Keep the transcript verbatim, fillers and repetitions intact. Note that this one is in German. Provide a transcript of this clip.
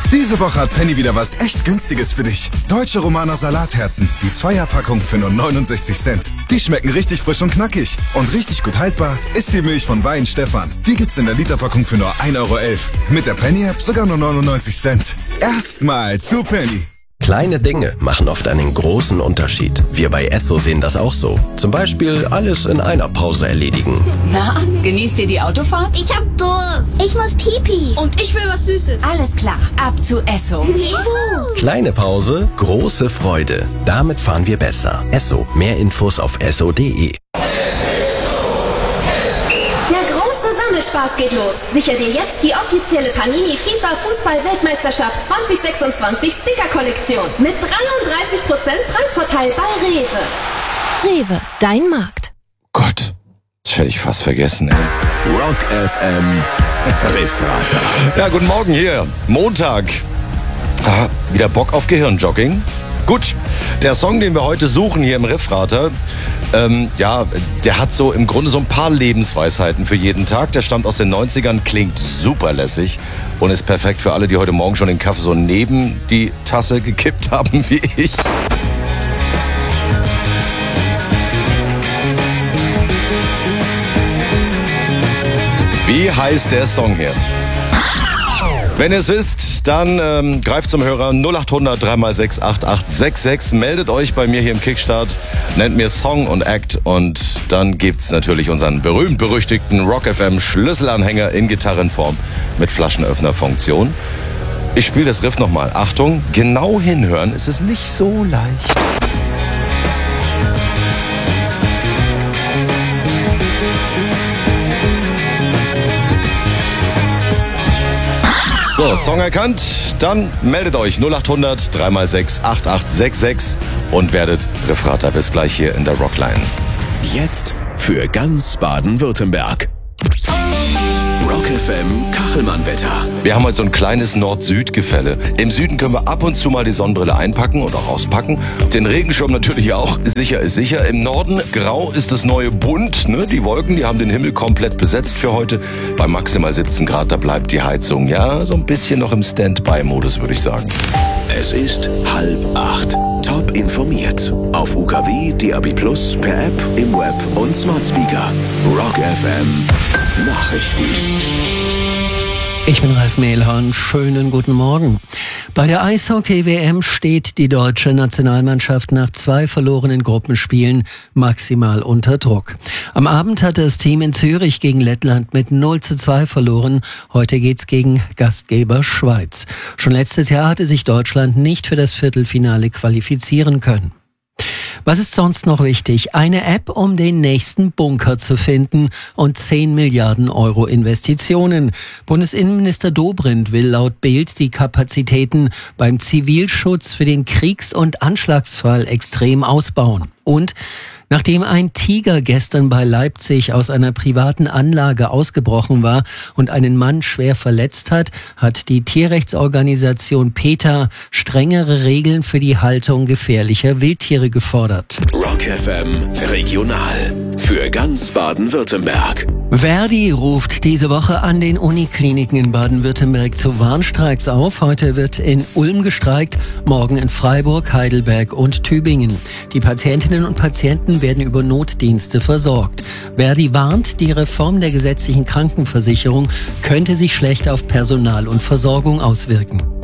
Diese Woche hat Penny wieder was echt Günstiges für dich. Deutsche Romaner Salatherzen. Die Zweierpackung für nur neunundsechzig Cent. Die schmecken richtig frisch und knackig. Und richtig gut haltbar ist die Milch von Wein Stefan. Die gibt's in der Literpackung für nur ein Euro elf. Mit der Penny-App sogar nur neunundneunzig Cent. Erstmal zu Penny. Kleine Dinge machen oft einen großen Unterschied. Wir bei Esso sehen das auch so. Zum Beispiel alles in einer Pause erledigen. Na, genießt ihr die Autofahrt? Ich hab Durst. Ich muss Pipi. Und ich will was Süßes. Alles klar, ab zu Esso. Juhu. Kleine Pause, große Freude. Damit fahren wir besser. Esso. Mehr Infos auf esso punkt de. Spaß geht los. Sicher dir jetzt die offizielle Panini FIFA Fußball-Weltmeisterschaft zwanzig sechsundzwanzig Sticker-Kollektion mit dreiunddreißig Prozent Preisvorteil bei Rewe. Rewe, dein Markt. Gott, das hätte ich fast vergessen, ey. Rock F M Riffrater. Ja, guten Morgen hier. Montag. Ah, wieder Bock auf Gehirnjogging? Gut, der Song, den wir heute suchen hier im Riffrater, ähm, ja, der hat so im Grunde so ein paar Lebensweisheiten für jeden Tag. Der stammt aus den neunzigern, klingt super lässig und ist perfekt für alle, die heute Morgen schon den Kaffee so neben die Tasse gekippt haben wie ich. Wie heißt der Song hier? Wenn ihr es wisst, dann ähm, greift zum Hörer null acht hundert drei mal sechs acht acht sechs sechs. Meldet euch bei mir hier im Kickstart, nennt mir Song und Act und dann gibt's natürlich unseren berühmt-berüchtigten Rock F M Schlüsselanhänger in Gitarrenform mit Flaschenöffnerfunktion. Ich spiele das Riff nochmal. Achtung, genau hinhören, es ist nicht so leicht. So, Song erkannt? Dann meldet euch null acht hundert drei mal sechs acht acht sechs sechs und werdet Riffrater. Bis gleich hier in der Rockline. Jetzt für ganz Baden-Württemberg. Rock F M Kachelmann-Wetter. Wir haben heute so ein kleines Nord-Süd-Gefälle. Im Süden können wir ab und zu mal die Sonnenbrille einpacken und auch auspacken. Den Regenschirm natürlich auch. Sicher ist sicher. Im Norden grau ist das neue bunt. Ne? Die Wolken, die haben den Himmel komplett besetzt für heute. Bei maximal siebzehn Grad, da bleibt die Heizung ja so ein bisschen noch im Standby-Modus, würde ich sagen. Es ist halb acht. Top informiert. Auf U K W, D A B plus, per App, im Web und Smart Speaker. Rock F M Nachrichten. Ich bin Ralf Mehlhorn. Schönen guten Morgen. Bei der Eishockey-W M steht die deutsche Nationalmannschaft nach zwei verlorenen Gruppenspielen maximal unter Druck. Am Abend hatte das Team in Zürich gegen Lettland mit null zu zwei verloren. Heute geht's gegen Gastgeber Schweiz. Schon letztes Jahr hatte sich Deutschland nicht für das Viertelfinale qualifizieren können. Was ist sonst noch wichtig? Eine App, um den nächsten Bunker zu finden und zehn Milliarden Euro Investitionen. Bundesinnenminister Dobrindt will laut Bild die Kapazitäten beim Zivilschutz für den Kriegs- und Anschlagsfall extrem ausbauen. Und nachdem ein Tiger gestern bei Leipzig aus einer privaten Anlage ausgebrochen war und einen Mann schwer verletzt hat, hat die Tierrechtsorganisation PETA strengere Regeln für die Haltung gefährlicher Wildtiere gefordert. Rock F M Regional für ganz Baden-Württemberg. Verdi ruft diese Woche an den Unikliniken in Baden-Württemberg zu Warnstreiks auf. Heute wird in Ulm gestreikt, morgen in Freiburg, Heidelberg und Tübingen. Die Patientinnen und Patienten werden über Notdienste versorgt. Verdi warnt, die Reform der gesetzlichen Krankenversicherung könnte sich schlecht auf Personal und Versorgung auswirken.